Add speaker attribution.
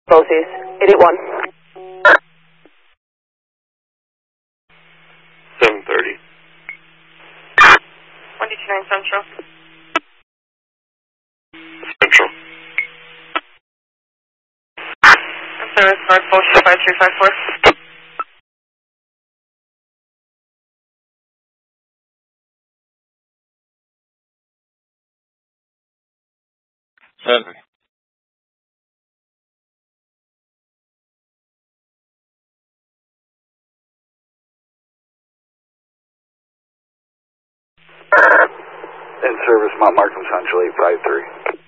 Speaker 1: BOCES, 881.
Speaker 2: 730.
Speaker 3: 129 Central.
Speaker 2: Central.
Speaker 3: Service North Bolshoi 5354.
Speaker 2: Seven.
Speaker 4: In service, Mount Markham Central 853.